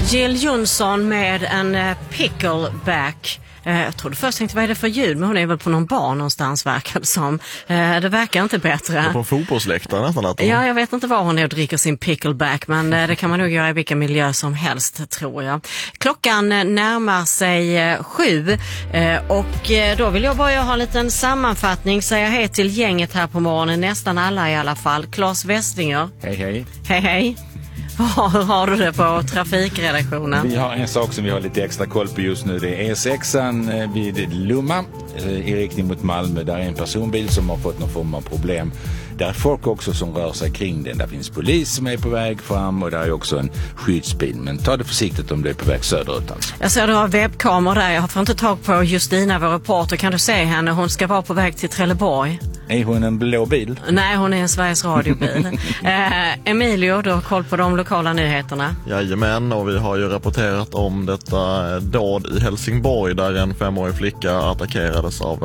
Jill Johnson med en pickleback. Jag trodde först tänkte, vad är det för ljud? Men hon är väl på någon bar någonstans, verkar det som. Det verkar inte bättre. På en fotbollsläktare nästan. Ja, jag vet inte var hon är och dricker sin pickleback. Men det kan man nog göra i vilken miljö som helst, tror jag. Klockan närmar sig 7. Och då vill jag bara ha en liten sammanfattning. Säga hej till gänget här på morgonen. Nästan alla i alla fall. Claes Westinger. Hej, hej. Hej, hej. Hur har du det på trafikredaktionen? Vi har en sak som vi har lite extra koll på just nu. Det är E6an vid Lomma i riktning mot Malmö. Där är en personbil som har fått någon form av problem. Där är folk också som rör sig kring den. Där finns polis som är på väg fram och där är också en skyddsbil. Men ta det försiktigt om du är på väg söderut alltså. Jag ser du har webbkameror där. Jag får inte tag på Justina, vår reporter. Kan du se henne? Hon ska vara på väg till Trelleborg. Är hon en blå bil? Nej, hon är en Sveriges radiobil. Emilio, du har koll på de lokala nyheterna. Jajamän, och vi har ju rapporterat om detta dåd i Helsingborg där en 5-årig flicka attackerades av